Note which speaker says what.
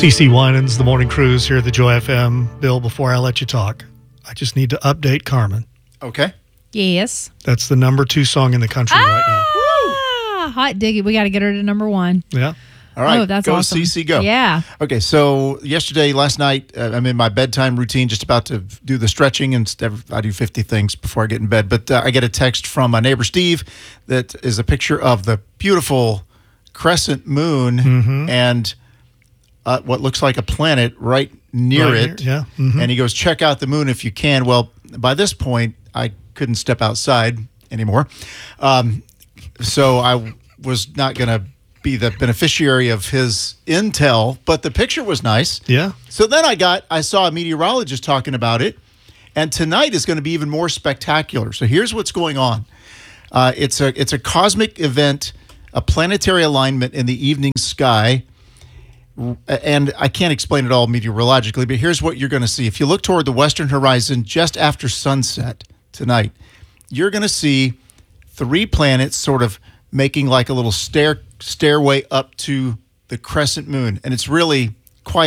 Speaker 1: CC Winans, the morning cruise here at the Joy FM. Bill, before I let you talk, I just need to update Carmen.
Speaker 2: Okay.
Speaker 3: Yes.
Speaker 1: That's the number 2 song in the country right now.
Speaker 3: Hot diggy. We got to get her to number 1.
Speaker 1: Yeah.
Speaker 2: All right.
Speaker 3: Oh, that's
Speaker 2: go,
Speaker 3: awesome.
Speaker 2: CC, go.
Speaker 3: Yeah.
Speaker 2: Okay, so last night, I'm in my bedtime routine, just about to do the stretching, and I do 50 things before I get in bed. But I get a text from my neighbor Steve that is a picture of the beautiful crescent moon and what looks like a planet right near it.
Speaker 1: Here, yeah.
Speaker 2: And he goes, check out the moon if you can. Well, by this point, I couldn't step outside anymore. So I was not going to be the beneficiary of his intel, but the picture was nice.
Speaker 1: Yeah.
Speaker 2: So then I saw a meteorologist talking about it, and tonight is going to be even more spectacular. So here's what's going on. It's a cosmic event, a planetary alignment in the evening sky, and I can't explain it all meteorologically, but here's what you're going to see. If you look toward the western horizon just after sunset tonight, you're going to see 3 planets sort of making like a little stairway up to the crescent moon. And it's really